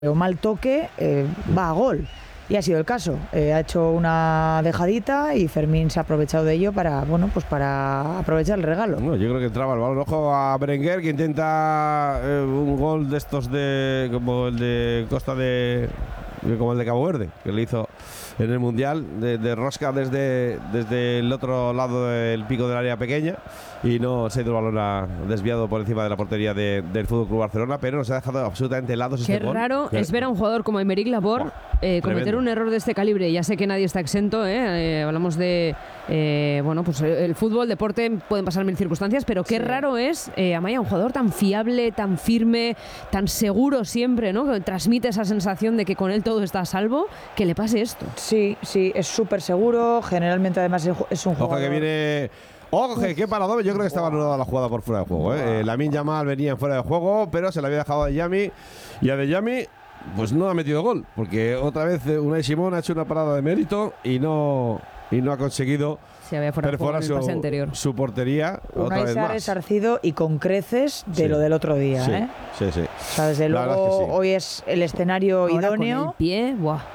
o mal toque, va a gol. Y ha sido el caso. Ha hecho una dejadita y Fermín se ha aprovechado de ello para aprovechar el regalo. No, yo creo que entraba el balón. Ojo a Berenguer, que intenta un gol de estos como el de Costa como el de Cabo Verde, que le hizo en el Mundial, de rosca desde el otro lado del pico del área pequeña, y no se ha ido el balón desviado por encima de la portería del FC Barcelona, pero nos ha dejado absolutamente helados. Qué raro es ver a un jugador como Aymeric Laporte cometer un error de este calibre. Ya sé que nadie está exento, hablamos de pues el fútbol, deporte, pueden pasar mil circunstancias, pero qué raro es, Amaya, un jugador tan fiable, tan firme, tan seguro siempre, ¿no? Que transmite esa sensación de que con él todo está a salvo, que le pase esto. Sí, es súper seguro. Generalmente además es un jugador... Ojo que viene... Ojo, qué parado. Yo creo que estaba anulada la jugada por fuera de juego. Lamine Yamal venía en fuera de juego, pero se la había dejado a Adeyemi, y Adeyemi pues no ha metido gol, porque otra vez Unai Simón ha hecho una parada de mérito y no ha conseguido perforar su portería. Unai se ha resarcido, y con creces, de lo del otro día. Sí. O sea, desde luego hoy es el escenario idóneo con el pie,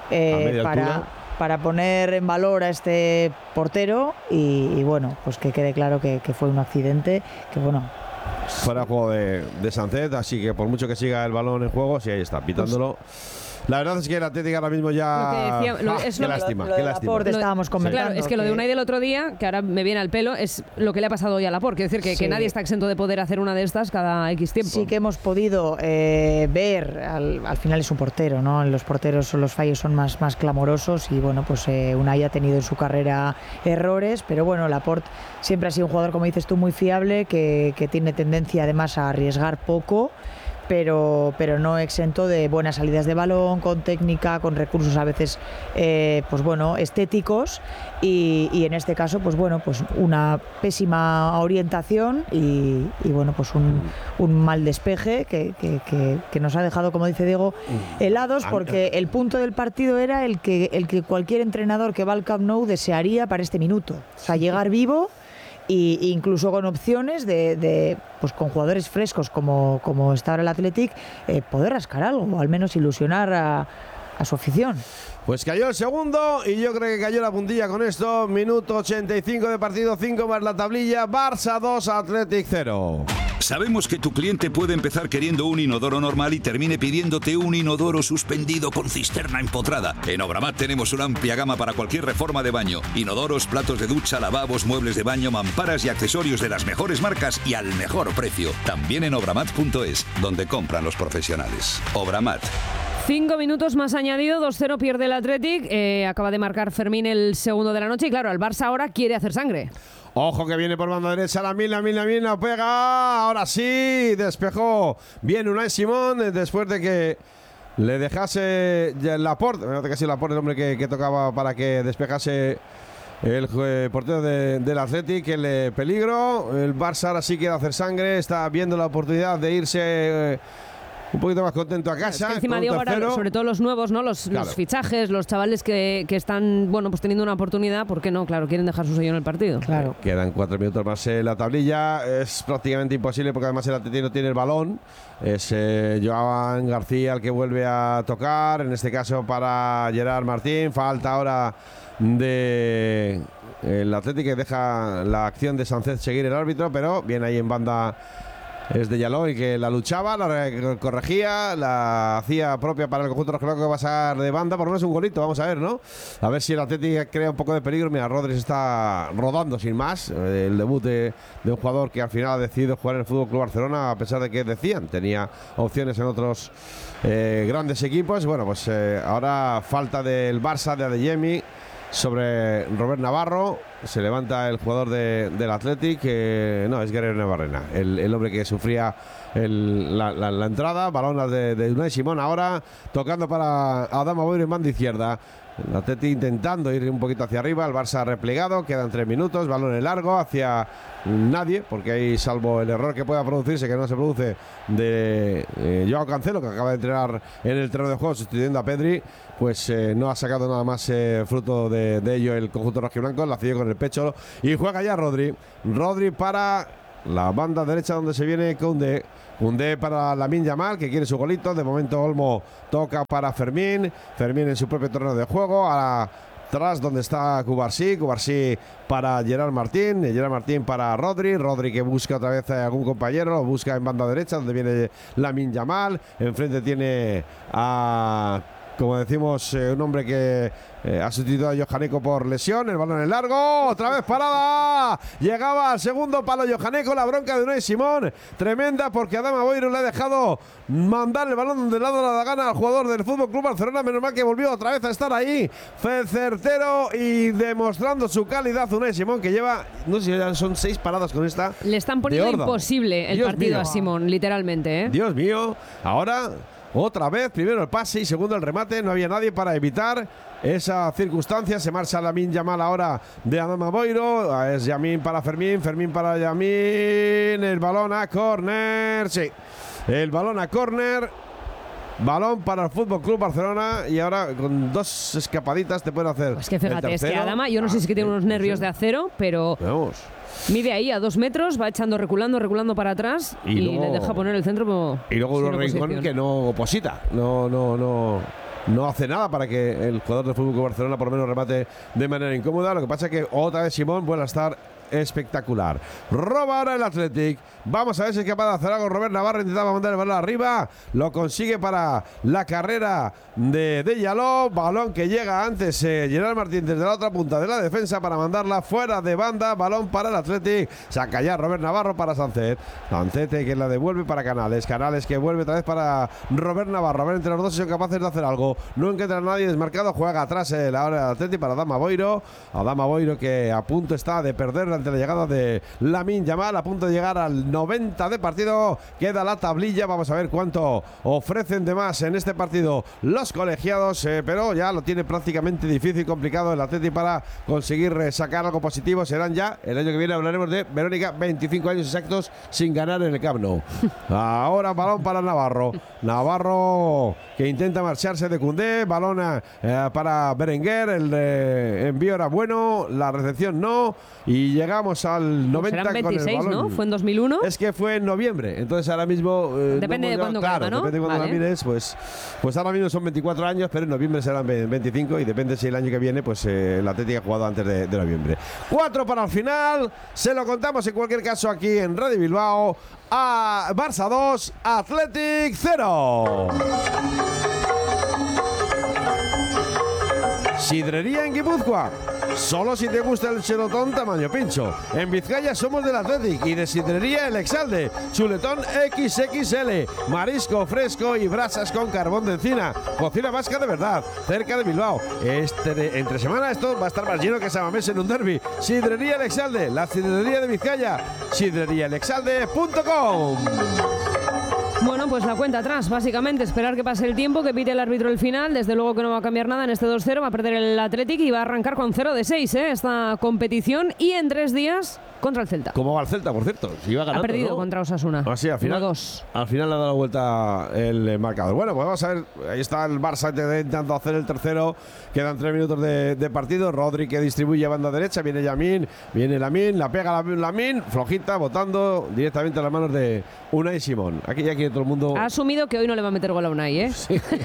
para poner en valor a este portero y bueno, pues que quede claro que fue un accidente, que bueno, fuera juego de Sánchez, así que por mucho que siga el balón en juego, sí, ahí está, pitándolo. La verdad es que el Atlético ahora mismo ya... Qué lástima. Estábamos comentando. Claro, es que lo de Unai del otro día, que ahora me viene al pelo, es lo que le ha pasado hoy a Laporte. Quiero decir que nadie está exento de poder hacer una de estas cada X tiempo. Sí que hemos podido ver, al final es un portero, ¿no? Los porteros, los fallos son más clamorosos, y bueno, pues Unai ha tenido en su carrera errores, pero bueno, Laporte siempre ha sido un jugador, como dices tú, muy fiable, que tiene tendencia además a arriesgar poco, pero no exento de buenas salidas de balón, con técnica, con recursos a veces estéticos, y en este caso pues una pésima orientación y bueno, pues un mal despeje que nos ha dejado, como dice Diego, helados, porque el punto del partido era el que cualquier entrenador que va al Camp Nou desearía para este minuto, o sea, llegar vivo. Y incluso con opciones de pues con jugadores frescos como está ahora el Athletic, poder rascar algo, o al menos ilusionar a su afición. Pues cayó el segundo, y yo creo que cayó la puntilla con esto. Minuto 85 de partido, 5 más la tablilla. Barça 2, Athletic 0. Sabemos que tu cliente puede empezar queriendo un inodoro normal y termine pidiéndote un inodoro suspendido con cisterna empotrada. En Obramat tenemos una amplia gama para cualquier reforma de baño. Inodoros, platos de ducha, lavabos, muebles de baño, mamparas y accesorios de las mejores marcas y al mejor precio. También en obramat.es, donde compran los profesionales. Obramat. 5 minutos más añadido, 2-0 pierde el Athletic. Acaba de marcar Fermín el segundo de la noche, y claro, el Barça ahora quiere hacer sangre. Ojo que viene por banda derecha, Lamine la pega, ahora sí, despejó bien Unai Simón, después de que le dejase Laporte, el hombre que tocaba para que despejase el portero del Athletic, el peligro. El Barça ahora sí quiere hacer sangre, está viendo la oportunidad de irse un poquito más contento a casa. Es que encima, Diego, ahora, sobre todo los nuevos, ¿no? Los fichajes, los chavales que están, pues teniendo una oportunidad, ¿por qué no? Claro, quieren dejar su sello en el partido. Claro. Quedan 4 minutos más en la tablilla. Es prácticamente imposible, porque además el Atlético no tiene el balón. Es Joan García el que vuelve a tocar, en este caso para Gerard Martín. Falta ahora de el Atlético, que deja la acción de Sánchez seguir el árbitro, pero viene ahí en banda. Es de Yaloy, que la luchaba, la corregía, la hacía propia para el conjunto rojiblanco, que va a pasar de banda, por lo menos un golito, vamos a ver, ¿no? A ver si el Atlético crea un poco de peligro. Mira, Rodri está rodando sin más, el debut de un jugador que al final ha decidido jugar en el FC Barcelona, a pesar de que tenía opciones en otros grandes equipos. Bueno, pues ahora falta del Barça, de Adeyemi, sobre Robert Navarro. Se levanta el jugador del Athletic, no, es Guerrero Navarrena, el hombre que sufría la entrada. Balón de Unai Simón, ahora tocando para Adama Boiro en banda izquierda. El Athletic intentando ir un poquito hacia arriba, el Barça replegado, quedan 3 minutos, balón en largo hacia nadie, porque hay, salvo el error que pueda producirse, que no se produce, de Joao Cancelo, que acaba de entrenar en el terreno de juego sustituyendo a Pedri, pues no ha sacado nada más fruto de ello el conjunto rojiblanco. La cedió con el pecho y juega ya Rodri para la banda derecha donde se viene Koundé. Koundé para Lamine Yamal, que quiere su golito. De momento Olmo toca para Fermín. Fermín en su propio terreno de juego. Atrás donde está Cubarsí. Cubarsí para Gerard Martín. Gerard Martín para Rodri. Rodri que busca otra vez a algún compañero. Lo busca en banda derecha donde viene Lamine Yamal. Enfrente tiene a... como decimos, un hombre que ha sustituido a Johaneko por lesión. El balón en largo, otra vez parada. Llegaba al segundo palo Johaneko. La bronca de Unai Simón, tremenda, porque Adama Boiro le ha dejado mandar el balón donde le ha dado la gana al jugador del FC Barcelona. Menos mal que volvió otra vez a estar ahí. Fue certero y demostrando su calidad Unai Simón, que lleva, no sé si ya son 6 paradas con esta. Le están poniendo imposible el partido a Simón, literalmente, ¿eh? Dios mío, ahora... otra vez, primero el pase y segundo el remate. No había nadie para evitar esa circunstancia. Se marcha Lamine Yamal ahora de Adama Boiro. Es Yamin para Fermín, Fermín para Yamin. El balón a córner. Sí, el balón a córner. Balón para el FC Barcelona. Y ahora con 2 escapaditas te pueden hacer. Pues que fíjate, es que Adama, yo no sé si es que tiene unos nervios de acero, pero vamos. Mide ahí a 2 metros, va echando, reculando para atrás y luego, le deja poner el centro. Y luego un rincón que no oposita. No hace nada para que el jugador del FC Barcelona por lo menos remate de manera incómoda. Lo que pasa es que otra vez Simón vuelve a estar espectacular. Roba ahora el Athletic. Vamos a ver si es capaz de hacer algo. Robert Navarro intentaba mandar el balón arriba. Lo consigue para la carrera de Yaló. Balón que llega antes Gerard Martín desde la otra punta de la defensa para mandarla fuera de banda. Balón para el Athletic. Saca ya Robert Navarro para Sancet. Sancet que la devuelve para Canales. Canales que vuelve otra vez para Robert Navarro. A ver, entre los dos son capaces de hacer algo. No encuentra nadie desmarcado. Juega atrás ahora el Athletic para Adama Boiro. Adama Boiro que a punto está de perder ante la llegada de Lamine Yamal. A punto de llegar al 90 de partido. Queda la tablilla. Vamos a ver cuánto ofrecen de más en este partido los colegiados, pero ya lo tiene prácticamente difícil y complicado el Atleti para conseguir sacar algo positivo. Serán ya, el año que viene hablaremos de Verónica, 25 años exactos sin ganar en el Camp Nou. Ahora balón para Navarro. Navarro que intenta marcharse de Koundé. Balón para Berenguer. El envío era bueno, la recepción no. Y llegamos al 90 serán 26, con el balón. ¿no? ¿Fue en 2001? Es que fue en noviembre. Entonces ahora mismo... depende de cuándo claro, caiga, ¿no? Depende de cuándo vale. la mires. Pues ahora mismo son 24 años, pero en noviembre serán 25 y depende si el año que viene pues el Atlético ha jugado antes de noviembre. 4 para el final. Se lo contamos en cualquier caso aquí en Radio Bilbao. A Barça 2, Athletic 0. Sidrería en Guipúzcoa. Solo si te gusta el chuletón tamaño pincho. En Vizcaya somos del Athletic y de Sidrería El Exalde. Chuletón XXL. Marisco fresco y brasas con carbón de encina. Cocina vasca de verdad. Cerca de Bilbao. Entre semana esto va a estar más lleno que Samamés en un derbi. Sidrería El Exalde. La sidrería de Vizcaya. sidreriaelexalde.com. Bueno, pues la cuenta atrás, básicamente, esperar que pase el tiempo, que pite el árbitro el final. Desde luego que no va a cambiar nada en este 2-0, va a perder el Athletic y va a arrancar con 0-6 esta competición y en 3 días contra el Celta. ¿Cómo va el Celta, por cierto? Si iba ganando, ha perdido, ¿no? Contra Osasuna. Sí, al final, 1-2. Al final le ha dado la vuelta el marcador. Bueno, pues vamos a ver. Ahí está el Barça intentando hacer el tercero. Quedan 3 minutos de partido. Rodri que distribuye a banda derecha. Viene Yamin, viene Lamine, la pega Lamine, flojita, botando directamente a las manos de Unai Simón. Aquí ya quiere todo el mundo. Ha asumido que hoy no le va a meter gol a Unai, ¿eh?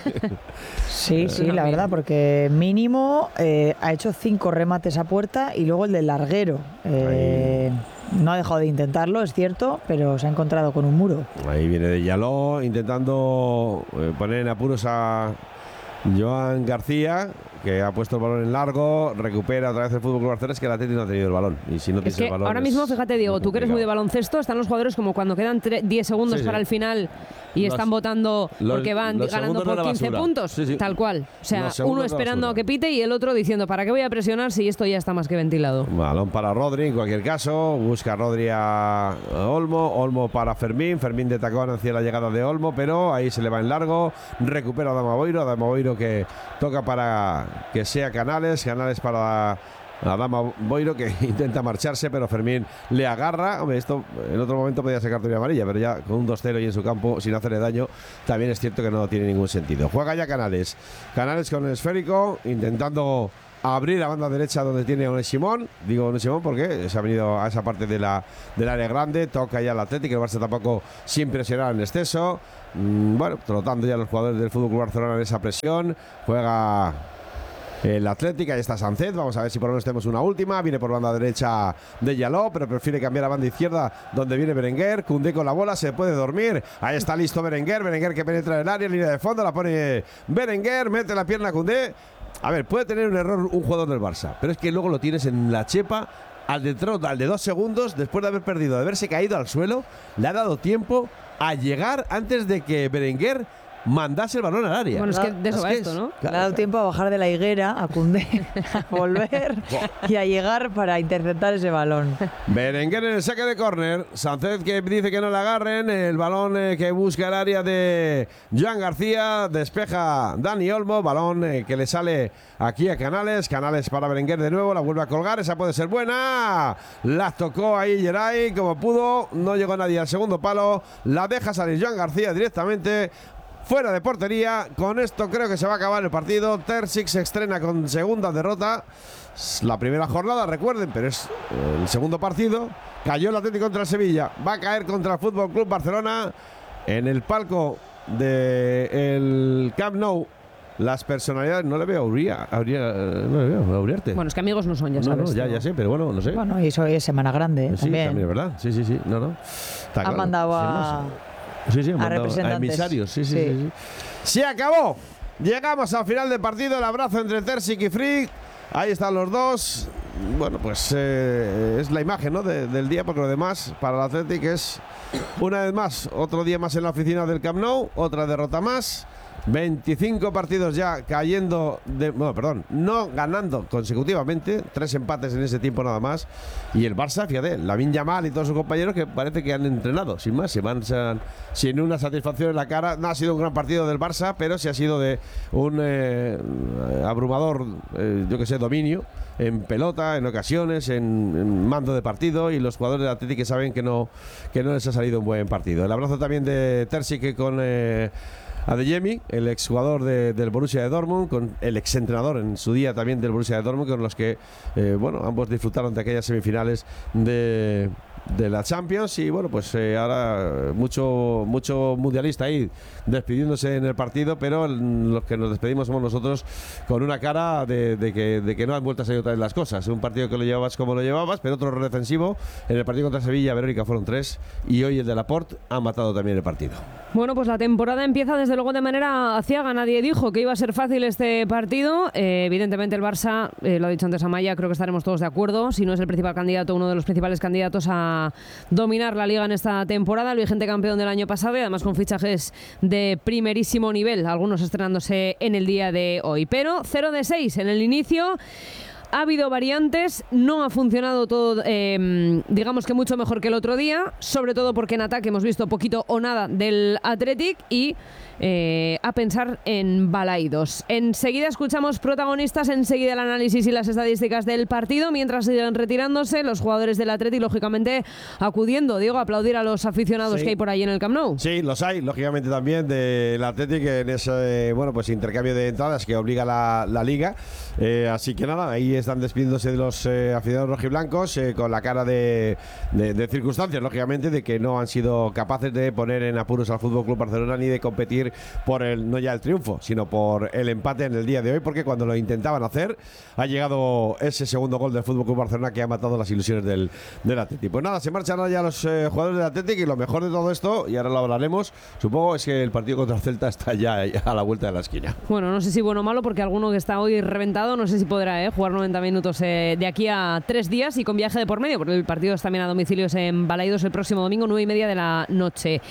Sí, la verdad, porque mínimo ha hecho 5 remates a puerta y luego el del larguero. No ha dejado de intentarlo, es cierto, pero se ha encontrado con un muro. Ahí viene de Yaló intentando poner en apuros a Joan García, que ha puesto el balón en largo, recupera otra vez el FC Barcelona. Es que el Atlético no ha tenido el balón. Y si no tienes el balón, ahora mismo, fíjate, Diego, tú que eres muy de baloncesto, están los jugadores como cuando quedan 10 segundos para el final y están votando porque van ganando por 15 puntos. Tal cual. O sea, uno esperando a que pite y el otro diciendo, ¿para qué voy a presionar si esto ya está más que ventilado? Balón para Rodri, en cualquier caso. Busca Rodri a Olmo. Olmo para Fermín. Fermín de tacón hacia la llegada de Olmo, pero ahí se le va en largo. Recupera a Adama Boiro. Adama Boiro que toca para que sea Canales para Adama Boiro, que intenta marcharse, pero Fermín le agarra. Hombre, esto en otro momento podía ser cartulina amarilla, pero ya con un 2-0 y en su campo sin hacerle daño, también es cierto que no tiene ningún sentido. Juega ya Canales con el esférico, intentando abrir la banda derecha donde tiene Onesimón. Digo Onesimón porque se ha venido a esa parte del área grande. Toca ya el Atlético. El Barça tampoco sin presionar en exceso. Bueno, trotando ya los jugadores del FC Barcelona en esa presión. Juega el Atlético, ahí está Sánchez. Vamos a ver si por lo menos tenemos una última. Viene por banda derecha de Yaló, pero prefiere cambiar a banda izquierda donde viene Berenguer. Koundé con la bola, se puede dormir. Ahí está listo Berenguer. Berenguer que penetra en el área, línea de fondo, la pone Berenguer, mete la pierna a Koundé. A ver, puede tener un error un jugador del Barça, pero es que luego lo tienes en la chepa. Al de 2 segundos, después de haber perdido, de haberse caído al suelo, le ha dado tiempo a llegar antes de que Berenguer mandase el balón al área. Bueno, es que de eso va esto, ¿no? Le ha dado tiempo a bajar de la higuera, a Koundé, a volver y a llegar para interceptar ese balón. Berenguer en el saque de córner. Sánchez que dice que no le agarren. El balón que busca el área de Joan García. Despeja Dani Olmo. Balón que le sale aquí a Canales. Canales para Berenguer de nuevo. La vuelve a colgar. Esa puede ser buena. La tocó ahí Geray como pudo. No llegó nadie al segundo palo. La deja salir Joan García directamente fuera de portería. Con esto creo que se va a acabar el partido. Terzic se estrena con segunda derrota. Es la primera jornada, recuerden, pero es el segundo partido. Cayó el Atlético contra el Sevilla. Va a caer contra el Fútbol Club Barcelona en el palco del Camp Nou. Las personalidades, no le veo no le veo a Uriarte. Bueno, es que amigos no son, ya sabes. No, ya sé, pero bueno, no sé. Bueno, y eso es semana grande, sí, también es verdad. Sí. No. Está ha mandado a... Sí, a representantes. A emisarios, sí. Se acabó. Llegamos al final del partido. El abrazo entre Terzic y Frick. Ahí están los dos. Bueno, pues es la imagen, ¿no? del día, porque lo demás para el Athletic es una vez más otro día más en la oficina del Camp Nou, otra derrota más. 25 partidos ya cayendo no ganando consecutivamente, 3 empates en ese tiempo nada más. Y el Barça, fíjate, Lamine Yamal y todos sus compañeros que parece que han entrenado, sin más, se van sin una satisfacción en la cara. No ha sido un gran partido del Barça, pero sí ha sido de un abrumador, dominio en pelota, en ocasiones, en mando de partido, y los jugadores del Atlético que saben que no les ha salido un buen partido. El abrazo también de Terzic con Adeyemi, el exjugador del Borussia de Dortmund, con el exentrenador en su día también del Borussia de Dortmund, con los que ambos disfrutaron de aquellas semifinales de la Champions. Y bueno, pues ahora mucho mundialista ahí despidiéndose en el partido, pero los que nos despedimos somos nosotros con una cara de que no han vuelto a salir otra vez las cosas. Un partido que lo llevabas como lo llevabas, pero otro error defensivo. En el partido contra Sevilla, Verónica, fueron 3, y hoy el de Laporte ha matado también el partido. Bueno, pues la temporada empieza desde luego de manera aciaga. Nadie dijo que iba a ser fácil este partido. Evidentemente el Barça, lo ha dicho antes Amaya, creo que estaremos todos de acuerdo. Si no es el principal candidato, uno de los principales candidatos a dominar la Liga en esta temporada. El vigente campeón del año pasado, y además con fichajes de primerísimo nivel, algunos estrenándose en el día de hoy. Pero 0 de 6 en el inicio. Ha habido variantes, no ha funcionado todo, digamos que mucho mejor que el otro día, sobre todo porque en ataque hemos visto poquito o nada del Athletic, y a pensar en Balaidos. Enseguida escuchamos protagonistas, enseguida el análisis y las estadísticas del partido, mientras siguen retirándose los jugadores del Athletic, lógicamente acudiendo, Diego, a aplaudir a los aficionados que hay por ahí en el Camp Nou. Sí, los hay, lógicamente también del Athletic en ese intercambio de entradas que obliga la Liga. Así que nada, ahí están despidiéndose de los aficionados rojiblancos con la cara de circunstancias, lógicamente, de que no han sido capaces de poner en apuros al FC Barcelona ni de competir por no ya el triunfo, sino por el empate en el día de hoy, porque cuando lo intentaban hacer ha llegado ese segundo gol del FC Barcelona que ha matado las ilusiones del Atlético. Pues nada, se marchan ahora ya los jugadores del Atlético, y lo mejor de todo esto, y ahora lo hablaremos, supongo, es que el partido contra el Celta está ya a la vuelta de la esquina. Bueno, no sé si bueno o malo, porque alguno que está hoy reventado, no sé si podrá jugar 90 minutos de aquí a 3 días y con viaje de por medio, porque el partido es también a domicilios en Balaidos el próximo domingo, 9:30 de la noche.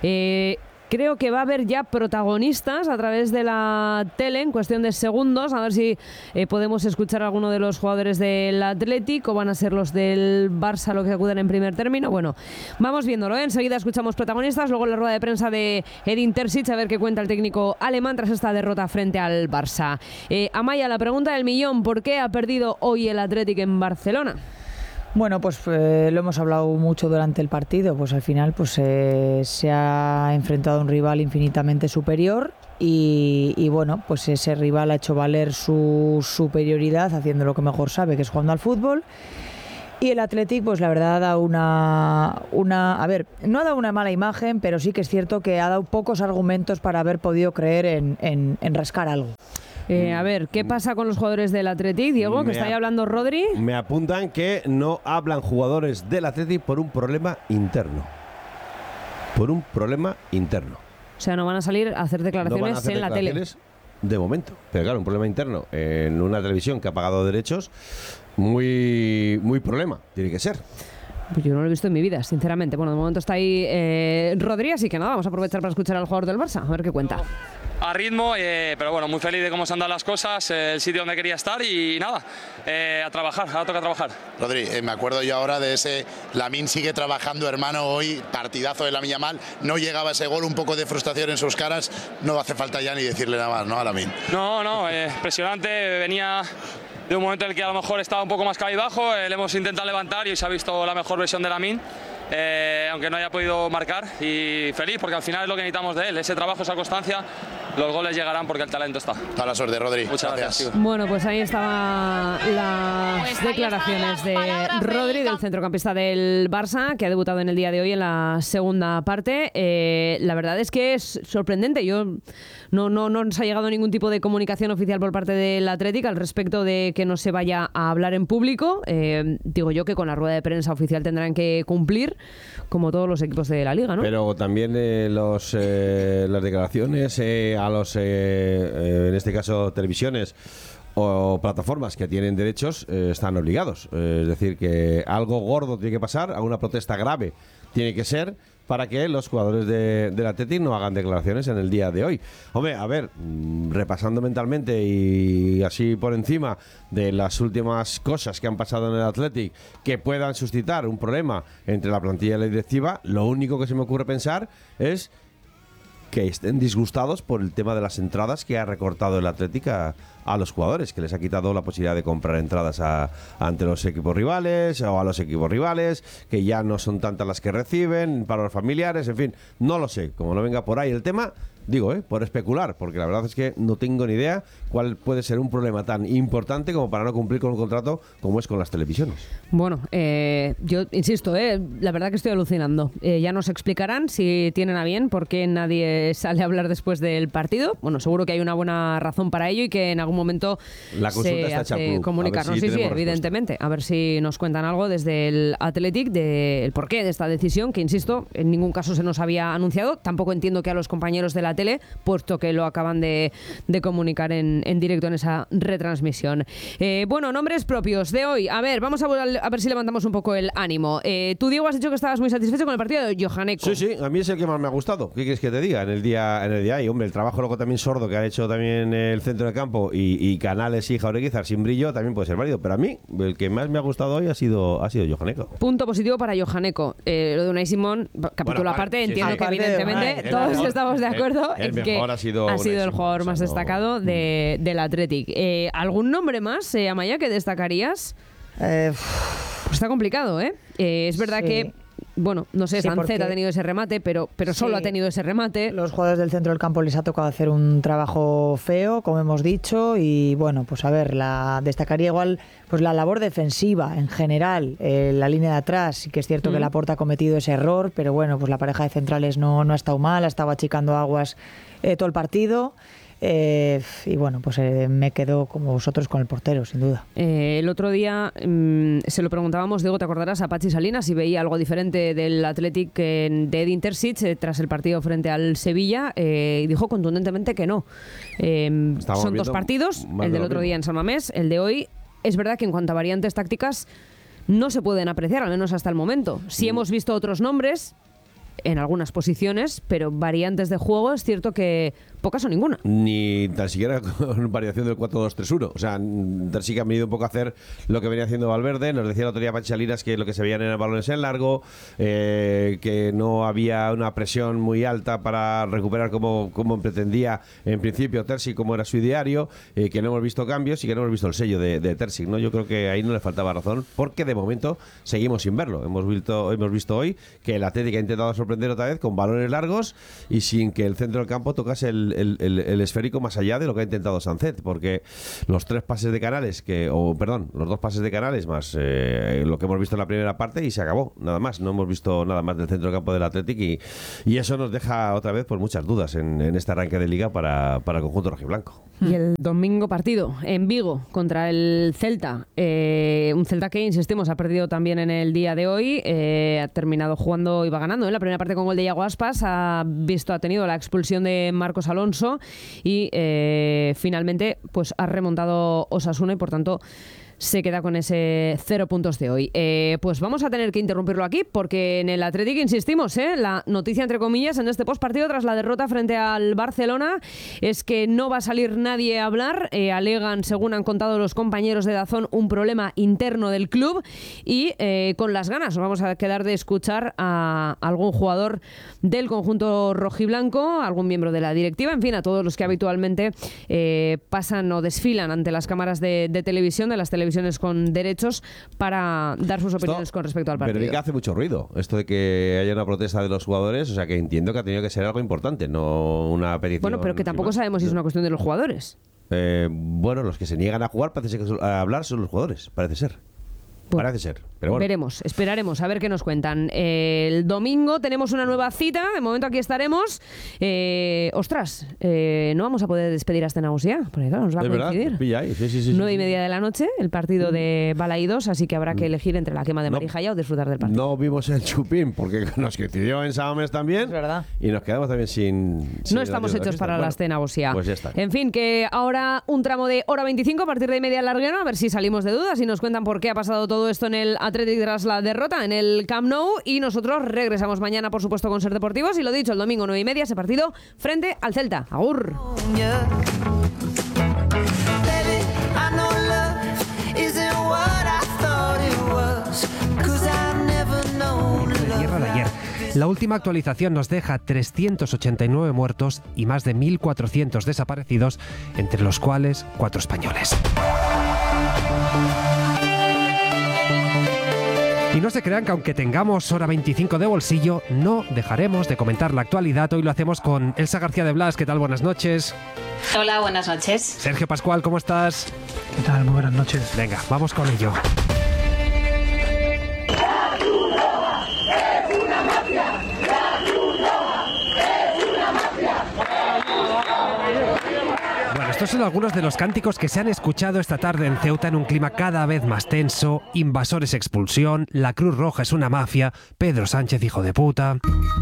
Creo que va a haber ya protagonistas a través de la tele en cuestión de segundos. A ver si podemos escuchar a alguno de los jugadores del Athletic, o van a ser los del Barça los que acuden en primer término. Bueno, vamos viéndolo, Enseguida escuchamos protagonistas, luego la rueda de prensa de Edin Terzic, a ver qué cuenta el técnico alemán tras esta derrota frente al Barça. Amaya, la pregunta del millón: ¿por qué ha perdido hoy el Athletic en Barcelona? Bueno, pues lo hemos hablado mucho durante el partido. Pues al final se ha enfrentado a un rival infinitamente superior, y bueno, pues ese rival ha hecho valer su superioridad haciendo lo que mejor sabe, que es jugando al fútbol. Y el Athletic, pues la verdad ha dado a ver, no ha dado una mala imagen, pero sí que es cierto que ha dado pocos argumentos para haber podido creer en rascar algo. A ver, ¿qué pasa con los jugadores del Athletic, Diego? Que está ahí hablando Rodri. Me apuntan que no hablan jugadores del Athletic por un problema interno. Por un problema interno. O sea, no van a salir a hacer declaraciones en la tele. De momento. Pero claro, un problema interno en una televisión que ha pagado derechos, muy problema, tiene que ser. Pues yo no lo he visto en mi vida, sinceramente. Bueno, de momento está ahí Rodri, así que nada, vamos a aprovechar para escuchar al jugador del Barça, a ver qué cuenta. A ritmo, pero bueno, muy feliz de cómo se han dado las cosas, el sitio donde quería estar y nada, a trabajar, ahora toca trabajar. Rodri, me acuerdo yo ahora de ese Lamine sigue trabajando, hermano, hoy, partidazo de Lamine Yamal, no llegaba ese gol, un poco de frustración en sus caras, no hace falta ya ni decirle nada más, ¿no? A Lamine. No, impresionante, venía de un momento en el que a lo mejor estaba un poco más cabizbajo, le hemos intentado levantar y hoy se ha visto la mejor versión de Lamine. Aunque no haya podido marcar, y feliz porque al final es lo que necesitamos de él, ese trabajo, esa constancia, los goles llegarán porque el talento está. Toda la suerte, Rodri. Muchas gracias. Bueno, pues ahí estaban las declaraciones de Rodri, del centrocampista del Barça, que ha debutado en el día de hoy en la segunda parte. La verdad es que es sorprendente. No nos ha llegado ningún tipo de comunicación oficial por parte del Athletic al respecto de que no se vaya a hablar en público. Digo yo que con la rueda de prensa oficial tendrán que cumplir, como todos los equipos de la Liga, ¿no? Pero también las declaraciones a los, en este caso, televisiones o plataformas que tienen derechos están obligados. Es decir, que algo gordo tiene que pasar, alguna protesta grave tiene que ser para que los jugadores del Athletic no hagan declaraciones en el día de hoy. Hombre, a ver, repasando mentalmente y así por encima de las últimas cosas que han pasado en el Athletic que puedan suscitar un problema entre la plantilla y la directiva, lo único que se me ocurre pensar es que estén disgustados por el tema de las entradas que ha recortado el Athletic a los jugadores, que les ha quitado la posibilidad de comprar entradas ante los equipos rivales o a los equipos rivales, que ya no son tantas las que reciben, para los familiares, en fin, no lo sé, como no venga por ahí el tema, digo, por especular, porque la verdad es que no tengo ni idea cuál puede ser un problema tan importante como para no cumplir con un contrato como es con las televisiones. Bueno, yo insisto, la verdad que estoy alucinando. Ya nos explicarán si tienen a bien por qué nadie sale a hablar después del partido. Bueno, seguro que hay una buena razón para ello y que en algún momento la consulta se está hace comunicarnos. Si sí, evidentemente. A ver si nos cuentan algo desde el Athletic del porqué de esta decisión, que insisto, en ningún caso se nos había anunciado. Tampoco entiendo que a los compañeros de la tele, puesto que lo acaban de comunicar en directo en esa retransmisión. Bueno, nombres propios de hoy. A ver, vamos a ver si levantamos un poco el ánimo. Tú, Diego, has dicho que estabas muy satisfecho con el partido de Johaneko. Sí, a mí es el que más me ha gustado. ¿Qué quieres que te diga? En el día y hombre, el trabajo luego también sordo que ha hecho también el centro de campo y Canales y Jaureguizar sin brillo también puede ser válido. Pero a mí, el que más me ha gustado hoy ha sido Johaneko. Punto positivo para Johaneko. Lo de Unai Simón, capítulo aparte, entiendo que evidentemente todos estamos de acuerdo en que ha sido el jugador más destacado del Athletic. ¿Algún nombre más, Amaya, que destacarías? Está complicado, ¿eh? Es verdad que, bueno, no sé, Sancet ha tenido ese remate, pero solo ha tenido ese remate. Los jugadores del centro del campo les ha tocado hacer un trabajo feo, como hemos dicho, y bueno, pues a ver, destacaría igual pues la labor defensiva en general, la línea de atrás. Sí que es cierto que Laporta ha cometido ese error, pero bueno, pues la pareja de centrales no ha estado mal, ha estado achicando aguas todo el partido. Y bueno, pues me quedo como vosotros con el portero, sin duda. El otro día se lo preguntábamos, Diego, te acordarás, a Pachi Salinas si veía algo diferente del Athletic de Edin Terzic tras el partido frente al Sevilla, y dijo contundentemente que no. Son dos partidos, el del otro día en San Mamés, el de hoy. Es verdad que en cuanto a variantes tácticas no se pueden apreciar, al menos hasta el momento. Sí hemos visto otros nombres en algunas posiciones, pero variantes de juego es cierto que pocas o ninguna. Ni tan siquiera con variación del 4-2-3-1. O sea, Terzic ha venido un poco a hacer lo que venía haciendo Valverde. Nos decía la autoridad Pachi Salinas que lo que se veían eran balones en largo, que no había una presión muy alta para recuperar como pretendía en principio Terzic, como era su ideario, que no hemos visto cambios y que no hemos visto el sello de Terzic, ¿no? Yo creo que ahí no le faltaba razón, porque de momento seguimos sin verlo. Hemos visto hoy que el Atlético ha intentado sorprender otra vez con balones largos y sin que el centro del campo tocase el el esférico más allá de lo que ha intentado Sánchez, porque los dos pases de Canales más lo que hemos visto en la primera parte y se acabó, nada más. No hemos visto nada más del centro del campo del Athletic y eso nos deja otra vez pues muchas dudas en este arranque de Liga para el conjunto rojiblanco. Y el domingo partido en Vigo contra el Celta, un Celta que, insistimos, ha perdido también en el día de hoy, ha terminado jugando, iba ganando en la primera parte con gol de Iago Aspas, ha tenido la expulsión de Marcos Alonso y finalmente pues ha remontado Osasuna y por tanto se queda con ese 0 puntos de hoy. Pues vamos a tener que interrumpirlo aquí porque en el Athletic insistimos, la noticia entre comillas en este postpartido tras la derrota frente al Barcelona es que no va a salir nadie a hablar. Alegan, según han contado los compañeros de DAZN, un problema interno del club y con las ganas nos vamos a quedar de escuchar a algún jugador del conjunto rojiblanco, algún miembro de la directiva, en fin, a todos los que habitualmente pasan o desfilan ante las cámaras de televisión, de las televisiones con derechos, para dar sus opiniones con respecto al partido. Pero que hace mucho ruido esto de que haya una protesta de los jugadores, o sea que entiendo que ha tenido que ser algo importante, no una petición. Bueno, pero que tampoco sabemos si es una cuestión de los jugadores. Bueno, los que se niegan a jugar, parece que a hablar son los jugadores, parece ser. Pues parece ser, pero bueno. Veremos, esperaremos a ver qué nos cuentan. El domingo tenemos una nueva cita, de momento aquí estaremos. No vamos a poder despedir a Nagusia, porque claro, nos va a coincidir. Pilla ahí. Sí, 9:30 de la noche, el partido de Balaídos, así que habrá que elegir entre la quema de Marijaya o disfrutar del partido. No vimos el chupín, porque nos coincidió en Samamés también. Es verdad. Y nos quedamos también sin no estamos hechos para las Nagusia. Pues ya está. En fin, que ahora un tramo de hora 25 a partir de media larguero, a ver si salimos de dudas y nos cuentan por qué ha pasado todo esto en el Athletic tras la derrota en el Camp Nou, y nosotros regresamos mañana, por supuesto, con Ser Deportivos, y lo dicho, el domingo 9:30 ese partido frente al Celta. Agur. Tierra de ayer. La última actualización nos deja 389 muertos y más de 1.400 desaparecidos, entre los cuales 4 españoles. Y no se crean que aunque tengamos hora 25 de bolsillo, no dejaremos de comentar la actualidad. Hoy lo hacemos con Elsa García de Blas. ¿Qué tal? Buenas noches. Hola, buenas noches. Sergio Pascual, ¿cómo estás? ¿Qué tal? Muy buenas noches. Venga, vamos con ello. Estos son algunos de los cánticos que se han escuchado esta tarde en Ceuta en un clima cada vez más tenso. Invasores, expulsión, la Cruz Roja es una mafia, Pedro Sánchez, hijo de puta.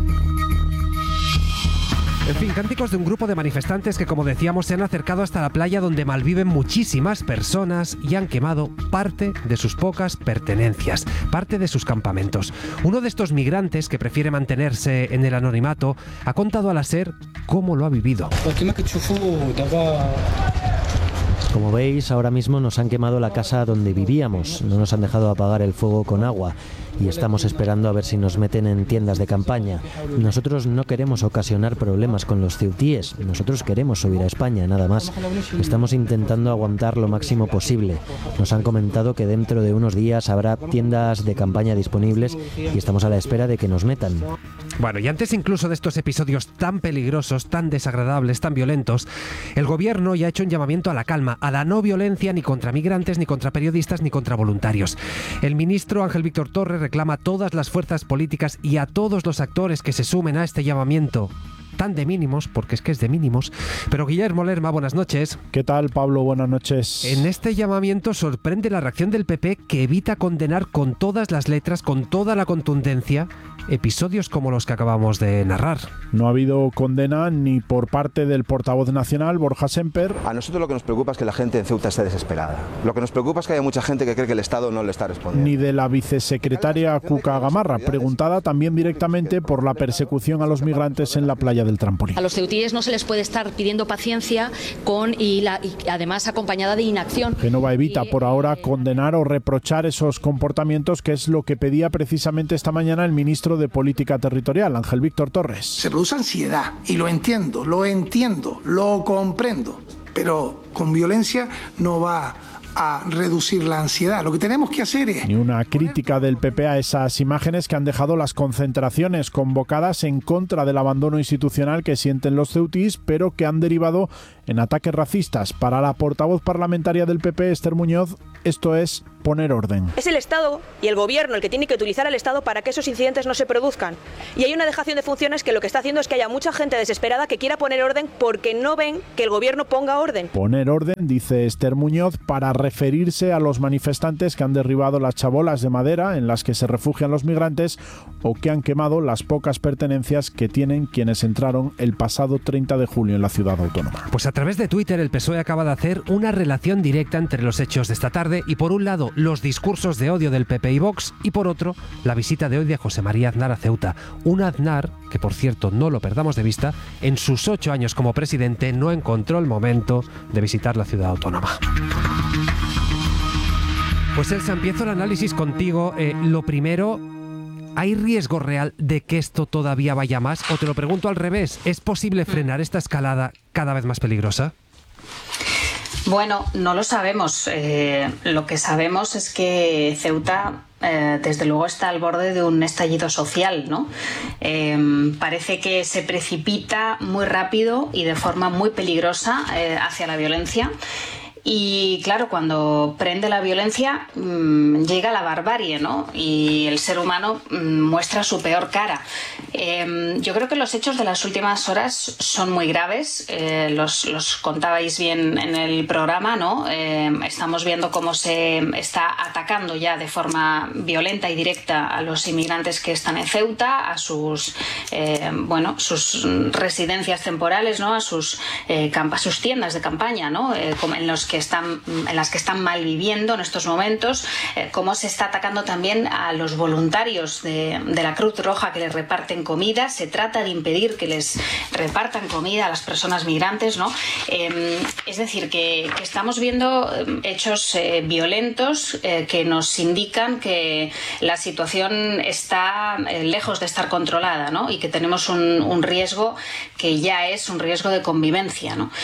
En fin, cánticos de un grupo de manifestantes que, como decíamos, se han acercado hasta la playa donde malviven muchísimas personas y han quemado parte de sus pocas pertenencias, parte de sus campamentos. Uno de estos migrantes, que prefiere mantenerse en el anonimato, ha contado a la SER cómo lo ha vivido. Como veis, ahora mismo nos han quemado la casa donde vivíamos, no nos han dejado apagar el fuego con agua y estamos esperando a ver si nos meten en tiendas de campaña. Nosotros no queremos ocasionar problemas con los ceutíes, nosotros queremos subir a España, nada más. Estamos intentando aguantar lo máximo posible. Nos han comentado que dentro de unos días habrá tiendas de campaña disponibles y estamos a la espera de que nos metan. Bueno, y antes incluso de estos episodios tan peligrosos, tan desagradables, tan violentos, el gobierno ya ha hecho un llamamiento a la calma, a la no violencia ni contra migrantes, ni contra periodistas, ni contra voluntarios. El ministro Ángel Víctor Torres reclama a todas las fuerzas políticas y a todos los actores que se sumen a este llamamiento, tan de mínimos, porque es que es de mínimos. Pero Guillermo Lerma, buenas noches. ¿Qué tal, Pablo? Buenas noches. En este llamamiento sorprende la reacción del PP, que evita condenar con todas las letras, con toda la contundencia, episodios como los que acabamos de narrar. No ha habido condena ni por parte del portavoz nacional, Borja Semper. A nosotros lo que nos preocupa es que la gente en Ceuta esté desesperada. Lo que nos preocupa es que haya mucha gente que cree que el Estado no le está respondiendo. Ni de la vicesecretaria Cuca Gamarra, preguntada también directamente por la persecución a los migrantes en la playa del Trampolín. A los ceutíes no se les puede estar pidiendo paciencia y además acompañada de inacción. Génova evita por ahora condenar o reprochar esos comportamientos, que es lo que pedía precisamente esta mañana el ministro de Política Territorial, Ángel Víctor Torres. Se produce ansiedad y lo entiendo, lo comprendo, pero con violencia no va a reducir la ansiedad. Lo que tenemos que hacer es... Ni una crítica del PP a esas imágenes que han dejado las concentraciones convocadas en contra del abandono institucional que sienten los ceutís, pero que han derivado en ataques racistas. Para la portavoz parlamentaria del PP, Esther Muñoz, esto es poner orden. Es el Estado y el Gobierno el que tiene que utilizar al Estado para que esos incidentes no se produzcan. Y hay una dejación de funciones que lo que está haciendo es que haya mucha gente desesperada que quiera poner orden porque no ven que el Gobierno ponga orden. Poner orden, dice Esther Muñoz, para referirse a los manifestantes que han derribado las chabolas de madera en las que se refugian los migrantes o que han quemado las pocas pertenencias que tienen quienes entraron el pasado 30 de julio en la ciudad autónoma. Pues a través de Twitter el PSOE acaba de hacer una relación directa entre los hechos de esta tarde y, por un lado, los discursos de odio del PP y Vox y, por otro, la visita de hoy de José María Aznar a Ceuta. Un Aznar que, por cierto, no lo perdamos de vista, en sus 8 años como presidente no encontró el momento de visitar la ciudad autónoma. Pues Elsa, empiezo el análisis contigo. Lo primero, ¿hay riesgo real de que esto todavía vaya más? O te lo pregunto al revés, ¿es posible frenar esta escalada cada vez más peligrosa? Bueno, no lo sabemos. Lo que sabemos es que Ceuta, desde luego, está al borde de un estallido social, ¿no? Parece que se precipita muy rápido y de forma muy peligrosa hacia la violencia. Y claro, cuando prende la violencia llega la barbarie, ¿no? Y el ser humano muestra su peor cara. Yo creo que los hechos de las últimas horas son muy graves. Los contabais bien en el programa, ¿no? Estamos viendo cómo se está atacando ya de forma violenta y directa a los inmigrantes que están en Ceuta, a sus sus residencias temporales, ¿no? A sus tiendas de campaña, ¿no? En las que están malviviendo en estos momentos, cómo se está atacando también a los voluntarios de la Cruz Roja que les reparten comida. Se trata de impedir que les repartan comida a las personas migrantes, ¿no? Es decir, que estamos viendo hechos violentos que nos indican que la situación está lejos de estar controlada, ¿no? Y que tenemos un riesgo que ya es un riesgo de convivencia, ¿no?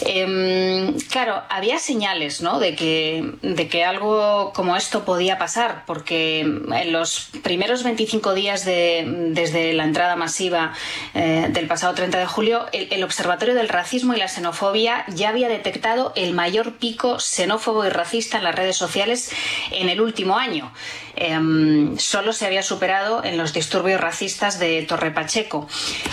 Claro, había señales, ¿no? de que algo como esto podía pasar, porque en los primeros 25 días desde la entrada masiva del pasado 30 de julio, el Observatorio del Racismo y la Xenofobia ya había detectado el mayor pico xenófobo y racista en las redes sociales en el último año. Solo se había superado en los disturbios racistas de Torre Pacheco.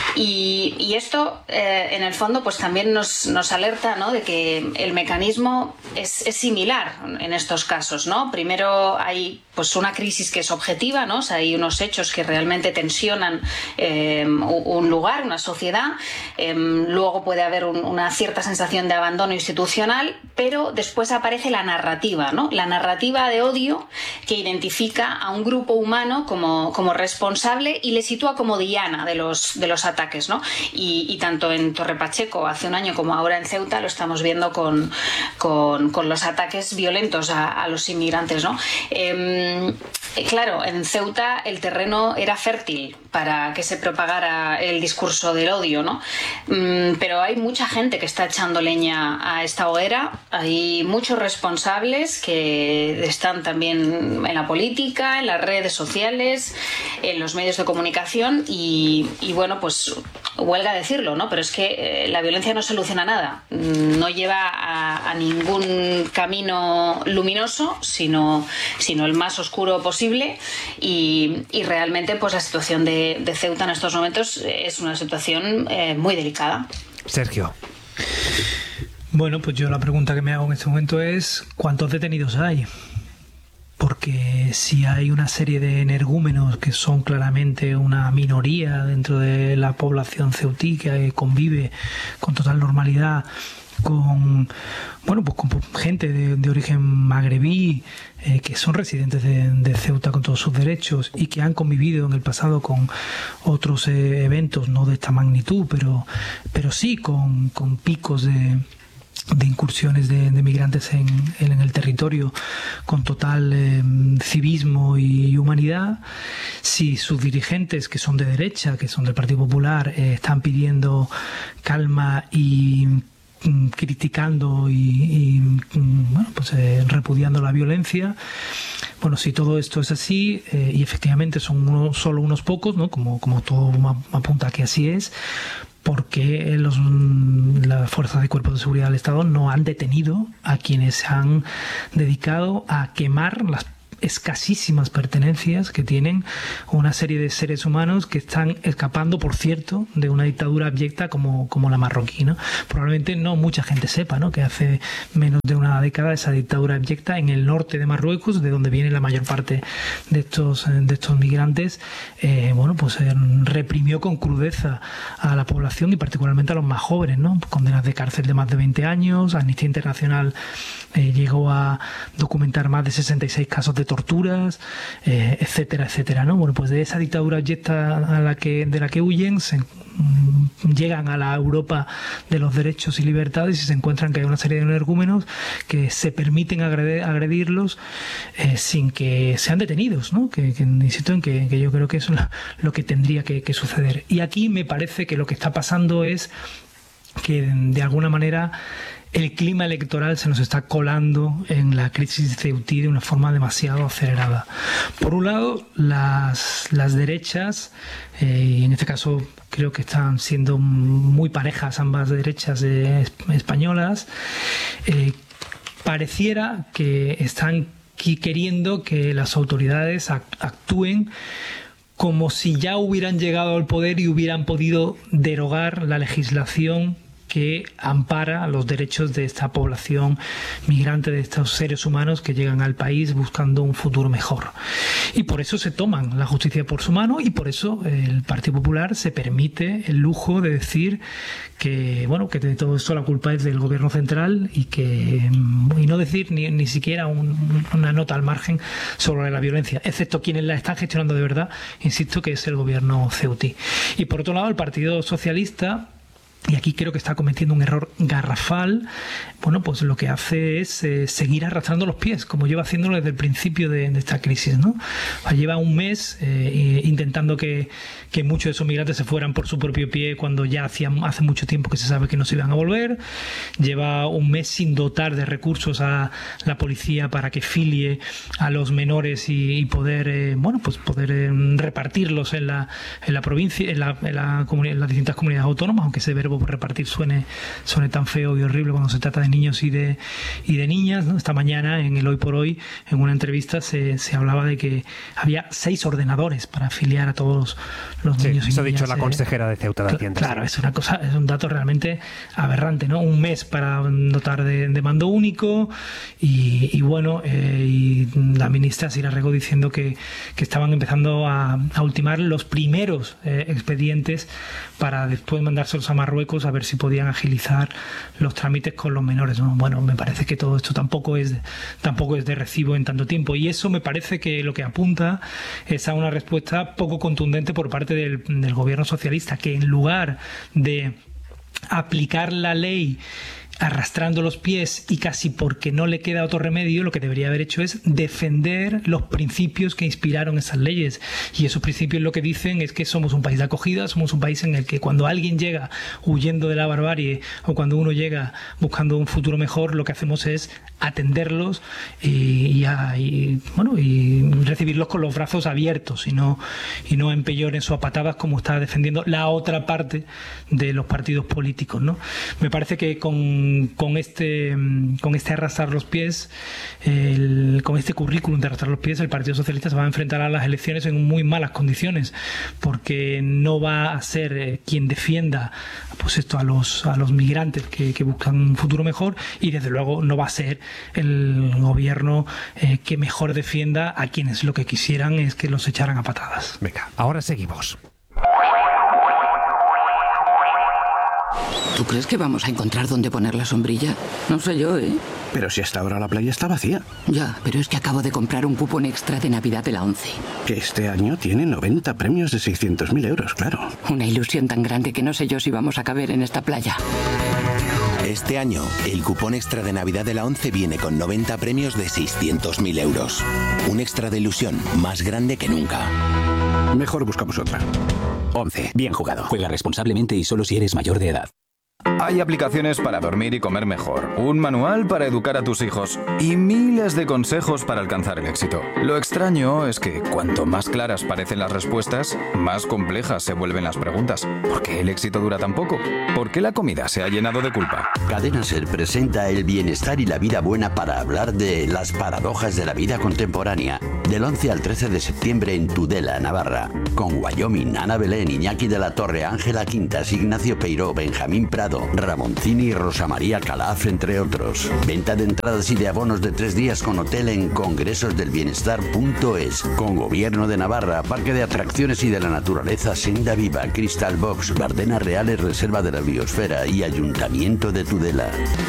Y esto, en el fondo, pues también nos alerta, ¿no? De que el mecanismo es similar en estos casos, ¿no? Primero hay pues una crisis que es objetiva, ¿no? O sea, hay unos hechos que realmente tensionan un lugar, una sociedad. Luego puede haber una cierta sensación de abandono institucional, pero después aparece la narrativa, ¿no? La narrativa de odio que identifica a un grupo humano como responsable y le sitúa como diana de los ataques, ¿no? Y tanto en Torre Pacheco hace un año como ahora en Ceuta lo estamos viendo con los ataques violentos a los inmigrantes, ¿no? Claro, en Ceuta el terreno era fértil para que se propagara el discurso del odio, ¿no? Pero hay mucha gente que está echando leña a esta hoguera, hay muchos responsables que están también en la política, en las redes sociales, en los medios de comunicación y bueno, pues huelga decirlo, ¿no? Pero es que la violencia no soluciona nada, no lleva a ningún camino luminoso, sino el más oscuro posible y realmente pues la situación de Ceuta en estos momentos es una situación muy delicada. Sergio. Bueno, pues yo la pregunta que me hago en este momento es ¿cuántos detenidos hay? Porque si hay una serie de energúmenos que son claramente una minoría dentro de la población ceutí que convive con total normalidad con gente de origen magrebí que son residentes de Ceuta con todos sus derechos y que han convivido en el pasado con otros eventos no de esta magnitud, pero sí con picos de incursiones de migrantes en el territorio con total civismo y humanidad. Si sus dirigentes, que son de derecha, que son del Partido Popular, están pidiendo calma y criticando y bueno, pues repudiando la violencia. Bueno, si todo esto es así, y efectivamente son solo unos pocos, ¿no? Como todo apunta que así es, porque las fuerzas de cuerpos de seguridad del Estado no han detenido a quienes se han dedicado a quemar las escasísimas pertenencias que tienen una serie de seres humanos que están escapando, por cierto, de una dictadura abyecta como la marroquí, ¿no? Probablemente no mucha gente sepa, ¿no?, que hace menos de una década esa dictadura abyecta en el norte de Marruecos, de donde viene la mayor parte de estos migrantes, bueno, pues reprimió con crudeza a la población y particularmente a los más jóvenes, ¿no? Condenas de cárcel de más de 20 años. Amnistía Internacional llegó a documentar más de 66 casos de torturas, etcétera, etcétera, ¿no? Bueno, pues de esa dictadura abyecta de la que huyen, llegan a la Europa de los derechos y libertades y se encuentran que hay una serie de energúmenos que se permiten agredirlos sin que sean detenidos, ¿no? Que insisto en que yo creo que eso es lo que tendría que suceder. Y aquí me parece que lo que está pasando es que de alguna manera el clima electoral se nos está colando en la crisis ceutí de una forma demasiado acelerada. Por un lado, las derechas, y en este caso creo que están siendo muy parejas ambas derechas españolas, pareciera que están queriendo que las autoridades actúen como si ya hubieran llegado al poder y hubieran podido derogar la legislación que ampara los derechos de esta población migrante, de estos seres humanos que llegan al país buscando un futuro mejor. Y por eso se toman la justicia por su mano y por eso el Partido Popular se permite el lujo de decir que, bueno, que de todo esto la culpa es del gobierno central y no decir ni siquiera una nota al margen sobre la violencia, excepto quienes la están gestionando de verdad, insisto, que es el gobierno ceutí. Y por otro lado, el Partido Socialista, y aquí creo que está cometiendo un error garrafal, bueno, pues lo que hace es seguir arrastrando los pies, como lleva haciéndolo desde el principio de esta crisis, ¿no? Lleva un mes intentando que muchos de esos migrantes se fueran por su propio pie cuando ya hace mucho tiempo que se sabe que no se iban a volver. Lleva un mes sin dotar de recursos a la policía para que filie a los menores y poder, bueno, pues poder repartirlos en la provincia, en las distintas comunidades autónomas, aunque ese verbo repartir suene tan feo y horrible cuando se trata de niños y de niñas, ¿no? Esta mañana en el Hoy por Hoy, en una entrevista, se hablaba de que había 6 ordenadores para afiliar a todos los niños y niñas. Eso ha dicho la consejera de Ceuta de Hacienda. Claro, es un dato realmente aberrante, ¿no? Un mes para dotar de mando único y bueno, y la ministra Sira Rego diciendo que estaban empezando a ultimar los primeros expedientes para después mandárselos a Marruecos a ver si podían agilizar los trámites con los menores, ¿no? Bueno, me parece que todo esto tampoco es de recibo en tanto tiempo, y eso me parece que lo que apunta es a una respuesta poco contundente por parte del gobierno socialista, que en lugar de aplicar la ley arrastrando los pies y casi porque no le queda otro remedio, lo que debería haber hecho es defender los principios que inspiraron esas leyes. Y esos principios lo que dicen es que somos un país de acogida, somos un país en el que cuando alguien llega huyendo de la barbarie o cuando uno llega buscando un futuro mejor, lo que hacemos es atenderlos y recibirlos con los brazos abiertos y no empellones o a patadas como está defendiendo la otra parte de los partidos políticos, ¿no? Me parece que con este arrastrar los pies, con este currículum de arrastrar los pies, el Partido Socialista se va a enfrentar a las elecciones en muy malas condiciones, porque no va a ser quien defienda pues esto a los migrantes que buscan un futuro mejor, y desde luego no va a ser el gobierno que mejor defienda a quienes lo que quisieran es que los echaran a patadas. Venga, ahora seguimos. ¿Tú crees que vamos a encontrar dónde poner la sombrilla? No sé yo, ¿eh? Pero si hasta ahora la playa está vacía. Ya, pero es que acabo de comprar un cupón extra de Navidad de la ONCE. Que este año tiene 90 premios de 600.000 euros, claro. Una ilusión tan grande que no sé yo si vamos a caber en esta playa. Este año, el cupón extra de Navidad de la ONCE viene con 90 premios de 600.000 euros. Un extra de ilusión más grande que nunca. Mejor buscamos otra. ONCE. Bien jugado. Juega responsablemente y solo si eres mayor de edad. Hay aplicaciones para dormir y comer mejor, un manual para educar a tus hijos y miles de consejos para alcanzar el éxito. Lo extraño es que cuanto más claras parecen las respuestas, más complejas se vuelven las preguntas. ¿Por qué el éxito dura tan poco? ¿Por qué la comida se ha llenado de culpa? Cadena Ser presenta el bienestar y la vida buena para hablar de las paradojas de la vida contemporánea. Del 11 al 13 de septiembre en Tudela, Navarra. Con Wyoming, Ana Belén, Iñaki de la Torre, Ángela Quintas, Ignacio Peiró, Benjamín Prado, Ramoncini y Rosa María Calaf, entre otros. Venta de entradas y de abonos de 3 días con hotel en congresosdelbienestar.es. Con Gobierno de Navarra, Parque de Atracciones y de la Naturaleza Senda Viva, Crystal Box, Bardenas Reales, Reserva de la Biosfera y Ayuntamiento de Tudela.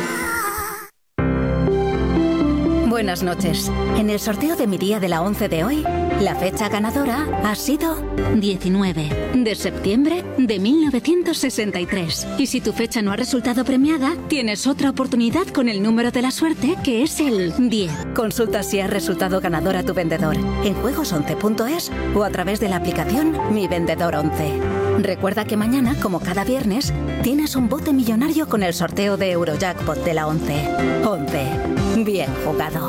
Buenas noches. En el sorteo de mi día de la 11 de hoy, la fecha ganadora ha sido 19 de septiembre de 1963. Y si tu fecha no ha resultado premiada, tienes otra oportunidad con el número de la suerte, que es el 10. Consulta si ha resultado ganador a tu vendedor en juegos11.es o a través de la aplicación Mi Vendedor 11. Recuerda que mañana, como cada viernes, tienes un bote millonario con el sorteo de Eurojackpot de la 11. 11. Bien jugado.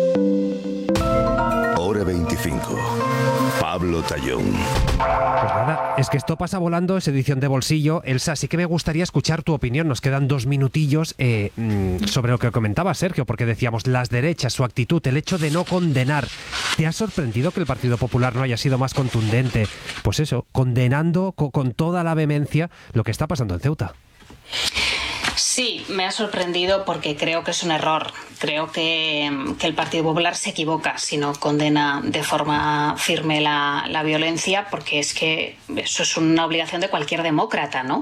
Hora 25. Pablo Tallón. Pues nada, es que esto pasa volando, es edición de bolsillo. Elsa, sí que me gustaría escuchar tu opinión. Nos quedan 2 minutillos sobre lo que comentaba Sergio, porque decíamos las derechas, su actitud, el hecho de no condenar. ¿Te ha sorprendido que el Partido Popular no haya sido más contundente? Pues eso, condenando con toda la vehemencia lo que está pasando en Ceuta. Sí, me ha sorprendido porque creo que es un error. Creo que el Partido Popular se equivoca si no condena de forma firme la violencia, porque es que eso es una obligación de cualquier demócrata, ¿no?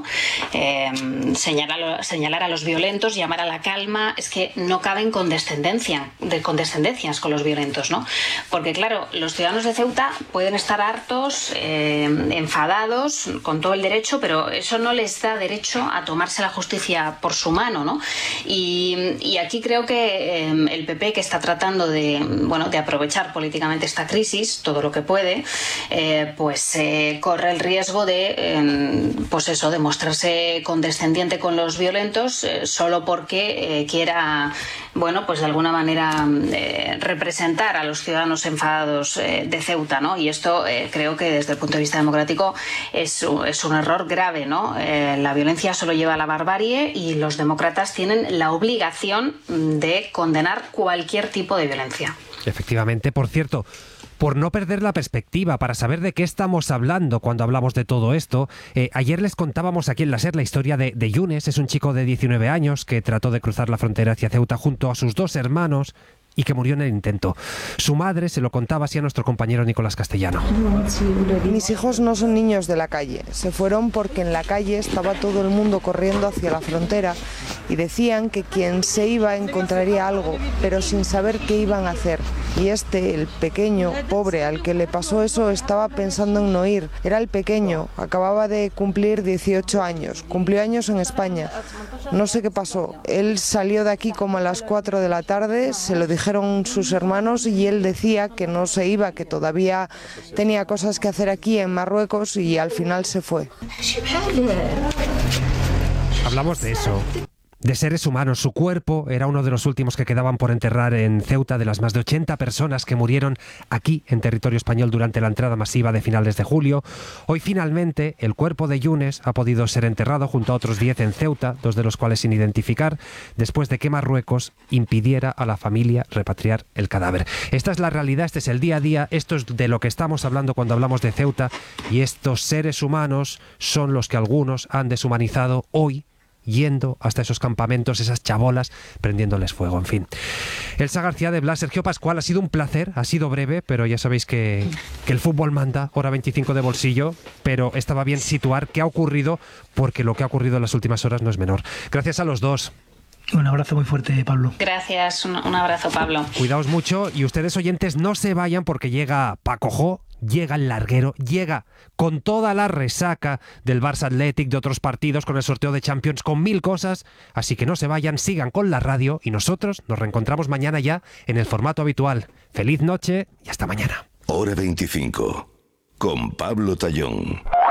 Señalar a los violentos, llamar a la calma, es que no caben condescendencias con los violentos, ¿no? Porque claro, los ciudadanos de Ceuta pueden estar hartos, enfadados, con todo el derecho, pero eso no les da derecho a tomarse la justicia por su mano, ¿no? Y aquí creo que el PP, que está tratando de aprovechar políticamente esta crisis todo lo que puede, corre el riesgo de de mostrarse condescendiente con los violentos solo porque quiera de alguna manera representar a los ciudadanos enfadados de Ceuta, ¿no? Y esto creo que desde el punto de vista democrático es un error grave, ¿no? La violencia solo lleva a la barbarie y los demócratas tienen la obligación de condenar cualquier tipo de violencia. Efectivamente, por cierto, por no perder la perspectiva, para saber de qué estamos hablando cuando hablamos de todo esto, ayer les contábamos aquí en la SER la historia de Yunes. Es un chico de 19 años que trató de cruzar la frontera hacia Ceuta junto a sus 2 hermanos y que murió en el intento. Su madre se lo contaba así a nuestro compañero Nicolás Castellano. Mis hijos no son niños de la calle. Se fueron porque en la calle estaba todo el mundo corriendo hacia la frontera y decían que quien se iba encontraría algo, pero sin saber qué iban a hacer. Y el pequeño, pobre, al que le pasó eso, estaba pensando en no ir. Era el pequeño, acababa de cumplir 18 años, cumplió años en España. No sé qué pasó. Él salió de aquí como a las 4 de la tarde, se lo dijeron sus hermanos y él decía que no se iba, que todavía tenía cosas que hacer aquí en Marruecos y al final se fue. Hablamos de eso, de seres humanos. Su cuerpo era uno de los últimos que quedaban por enterrar en Ceuta, de las más de 80 personas que murieron aquí en territorio español durante la entrada masiva de finales de julio. Hoy finalmente el cuerpo de Yunes ha podido ser enterrado junto a otros 10 en Ceuta, 2 de los cuales sin identificar, después de que Marruecos impidiera a la familia repatriar el cadáver. Esta es la realidad, este es el día a día, esto es de lo que estamos hablando cuando hablamos de Ceuta, y estos seres humanos son los que algunos han deshumanizado hoy, yendo hasta esos campamentos, esas chabolas, prendiéndoles fuego, en fin. Elsa García de Blas, Sergio Pascual, ha sido un placer, ha sido breve, pero ya sabéis que el fútbol manda, hora 25 de bolsillo, pero estaba bien situar qué ha ocurrido, porque lo que ha ocurrido en las últimas horas no es menor. Gracias a los dos. Un abrazo muy fuerte, Pablo. Gracias, un abrazo, Pablo. Cuidaos mucho y ustedes, oyentes, no se vayan porque llega Paco Jo, llega el larguero, llega con toda la resaca del Barça Athletic, de otros partidos, con el sorteo de Champions, con 1000 cosas, así que no se vayan, sigan con la radio y nosotros nos reencontramos mañana ya en el formato habitual. Feliz noche y hasta mañana. Hora 25, con Pablo Tallón.